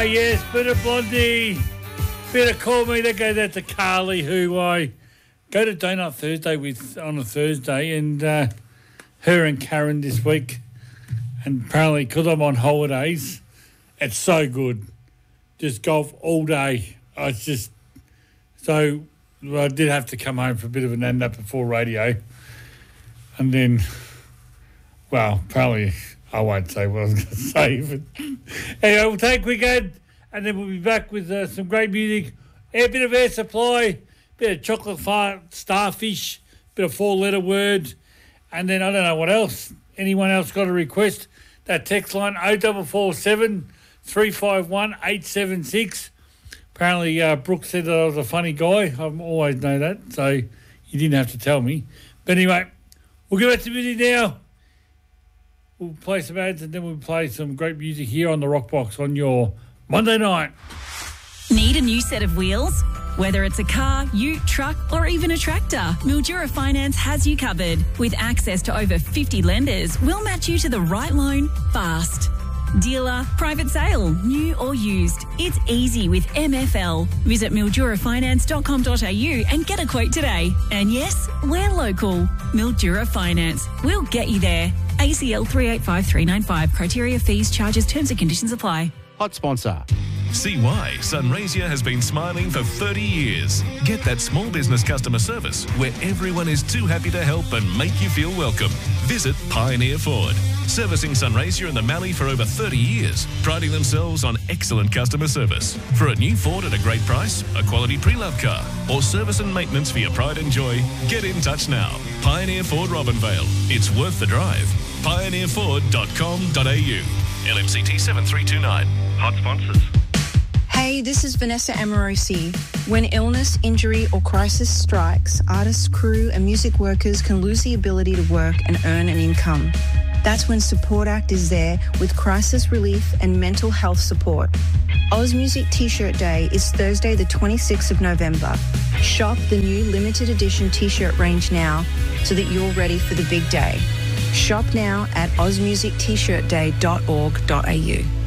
yes, bit of Blondie, bit of Call Me. That goes out to Carly, who I go to Donut Thursday with on a Thursday, and her and Karen this week. And apparently, because I'm on holidays, it's so good. Just golf all day. I did have to come home for a bit of an end up before radio. And then, well, apparently I won't say what I was going to say. But anyway, we'll take a quick ad, and then we'll be back with some great music, a bit of Air Supply, bit of Chocolate Starfish, bit of four-letter word, and then I don't know what else. Anyone else got a request? That text line 0447 351 876. Apparently, Brooke said that I was a funny guy. I always know that, so you didn't have to tell me. But anyway, we'll get back to music now. We'll play some ads and then we'll play some great music here on the Rock Box on your Monday night. Need a new set of wheels? Whether it's a car, ute, truck or even a tractor, Mildura Finance has you covered. With access to over 50 lenders, we'll match you to the right loan fast. Dealer, private sale, new or used. It's easy with MFL. Visit mildurafinance.com.au and get a quote today. And yes, we're local. Mildura Finance. We'll get you there. ACL 385395. Criteria, fees, charges, terms and conditions apply. Hot sponsor. See why Sunraysia has been smiling for 30 years. Get that small business customer service where everyone is too happy to help and make you feel welcome. Visit Pioneer Ford. Servicing Sunraysia in the Mallee for over 30 years, priding themselves on excellent customer service. For a new Ford at a great price, a quality pre-loved car, or service and maintenance for your pride and joy, get in touch now. Pioneer Ford Robinvale. It's worth the drive. pioneerford.com.au. LMCT 7329. Hot sponsors. Hey, this is Vanessa Amorosi. When illness, injury or crisis strikes, artists, crew and music workers can lose the ability to work and earn an income. That's when Support Act is there with crisis relief and mental health support. Oz Music T-shirt Day is Thursday the 26th of November. Shop the new limited edition T-shirt range now so that you're ready for the big day. Shop now at ozmusictshirtday.org.au.